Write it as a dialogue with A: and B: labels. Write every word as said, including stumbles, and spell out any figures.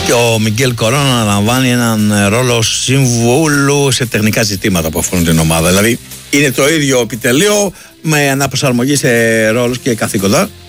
A: και ο Μιγγέλ Κορώνα αναλαμβάνει έναν ρόλο συμβούλου σε τεχνικά ζητήματα που αφορούν την ομάδα. Δηλαδή είναι το ίδιο επιτελείο με αναπροσαρμογή σε ρόλους και καθήκοντα.